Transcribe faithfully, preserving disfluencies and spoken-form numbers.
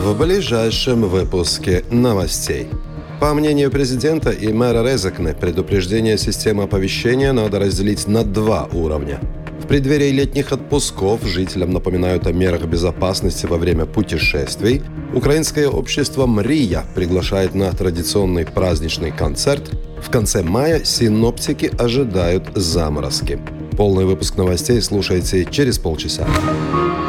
В ближайшем выпуске новостей. По мнению президента и мэра Резекне, предупреждение системы оповещения надо разделить на два уровня. В преддверии летних отпусков жителям напоминают о мерах безопасности во время путешествий. Украинское общество «Мрия» приглашает на традиционный праздничный концерт. В конце мая синоптики ожидают заморозки. Полный выпуск новостей слушайте через полчаса.